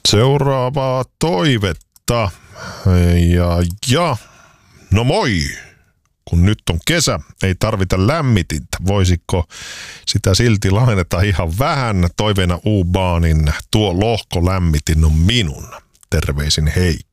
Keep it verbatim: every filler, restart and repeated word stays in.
Seuraavaa toivetta. Ja, ja. No moi! Kun nyt on kesä, ei tarvita lämmitintä. Voisiko sitä silti lainata ihan vähän? Toiveena U-Baanin tuo lohko lämmitin on minun. Terveisin Heikki.